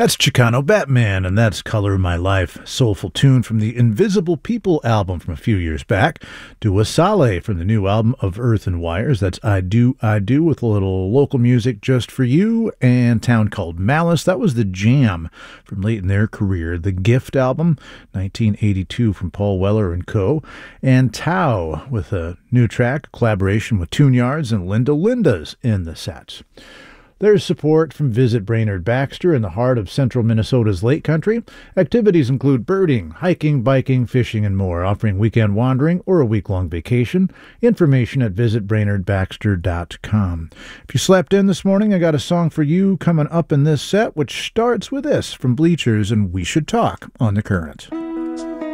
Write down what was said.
That's Chicano Batman, and that's Color of My Life. Soulful tune from the Invisible People album from a few years back. Dua Saleh from the new album of Earth and Wires. That's I Do, with a little local music just for you. And Town Called Malice. That was The Jam from late in their career. The Gift album, 1982 from Paul Weller and Co. And Tao with a new track, collaboration with Tune Yards and Linda Linda's in the sets. There's support from Visit Brainerd Baxter in the heart of central Minnesota's Lake Country. Activities include birding, hiking, biking, fishing, and more, offering weekend wandering or a week-long vacation. Information at visitbrainerdbaxter.com. If you slept in this morning, I got a song for you coming up in this set, which starts with this from Bleachers and We Should Talk on The Current.